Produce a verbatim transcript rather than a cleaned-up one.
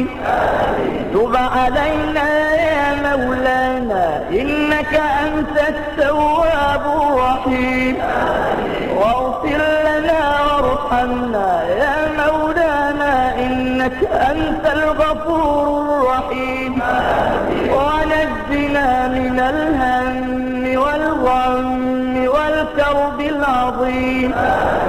تب علينا يا مولانا إنك أنت التواب الرحيم، واغفر لنا وارحمنا يا مولانا إنك أنت الغفور الرحيم، ونجنا من الهم والغم والكرب العظيم.